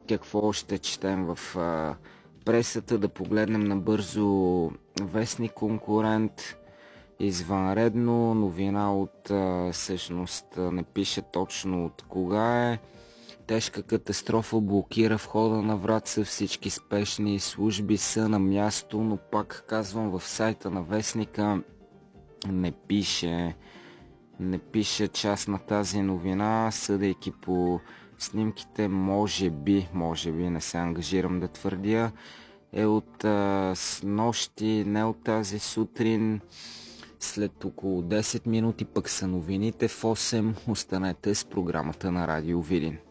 какво още четем в пресата, да погледнем набързо вестник Конкурент. Извънредно новина от всъщност не пише точно от кога е. Тежка катастрофа блокира входа на Враца, всички спешни служби са на място, но пак казвам, в сайта на вестника не пише част на тази новина, съдейки по снимките, може би, не се ангажирам да твърдя, е от снощи, не от тази сутрин. След около 10 минути пък са новините в 8. Останете с програмата на Радио Видин.